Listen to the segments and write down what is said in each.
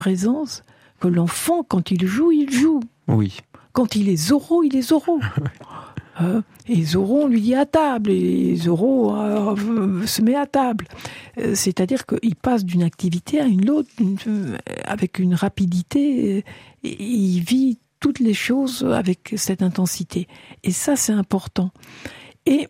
présence que l'enfant, quand il joue, il joue. Oui. Quand il est Zorro, il est Zorro. Et Zorro, on lui dit à table, et Zorro se met à table. C'est-à-dire qu'il passe d'une activité à une autre avec une rapidité, et il vit toutes les choses avec cette intensité. Et ça, c'est important. Et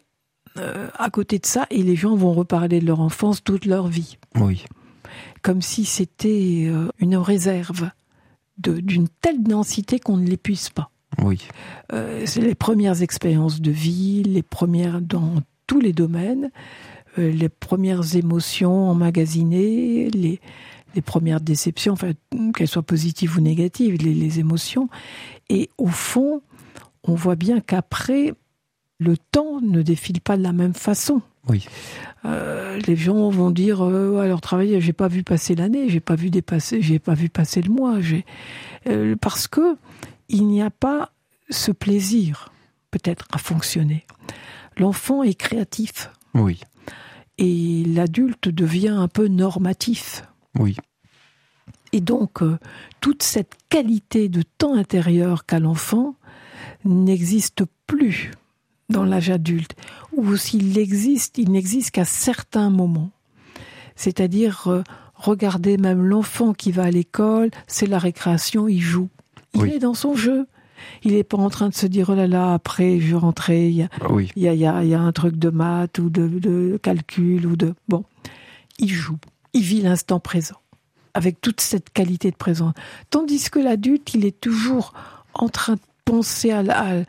à côté de ça, et les gens vont reparler de leur enfance toute leur vie. Oui. Comme si c'était une réserve d'une telle densité qu'on ne l'épuise pas. Oui. C'est les premières expériences de vie, les premières dans tous les domaines, les premières émotions emmagasinées, les premières déceptions, enfin, qu'elles soient positives ou négatives, les émotions. Et au fond, on voit bien qu'après, le temps ne défile pas de la même façon. Oui. Les gens vont dire à leur travail, j'ai pas vu passer l'année, j'ai pas vu passer le mois, parce que il n'y a pas ce plaisir, peut-être, à fonctionner. L'enfant est créatif. Oui. Et l'adulte devient un peu normatif. Oui. Et donc, toute cette qualité de temps intérieur qu'a l'enfant n'existe plus dans l'âge adulte. Ou s'il existe, il n'existe qu'à certains moments. C'est-à-dire, regardez même l'enfant qui va à l'école, c'est la récréation, il joue. Il est dans son jeu. Il n'est pas en train de se dire, oh là là, après, je vais rentrer, il y a un truc de maths ou de calcul ou de... Bon, il joue. Il vit l'instant présent, avec toute cette qualité de présence. Tandis que l'adulte, il est toujours en train de penser à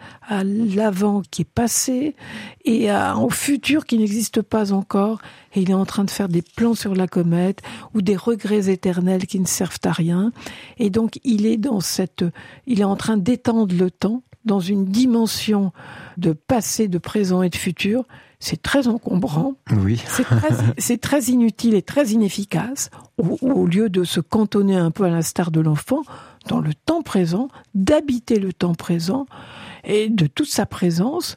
l'avant qui est passé et au futur qui n'existe pas encore. Et il est en train de faire des plans sur la comète ou des regrets éternels qui ne servent à rien. Et donc, il est en train d'étendre le temps dans une dimension de passé, de présent et de futur. C'est très encombrant. Oui. C'est très inutile et très inefficace. Au lieu de se cantonner un peu à l'instar de l'enfant, dans le temps présent, d'habiter le temps présent et de toute sa présence,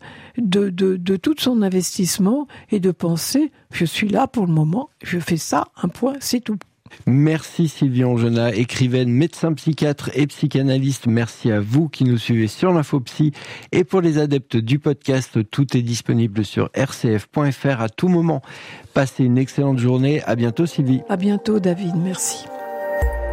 de tout son investissement et de penser, je suis là pour le moment, je fais ça, un point, c'est tout. Merci Sylvie Angenat, écrivaine, médecin psychiatre et psychanalyste. Merci à vous qui nous suivez sur l'Infopsy. Et pour les adeptes du podcast, tout est disponible sur rcf.fr à tout moment. Passez une excellente journée. À bientôt Sylvie. À bientôt David, merci.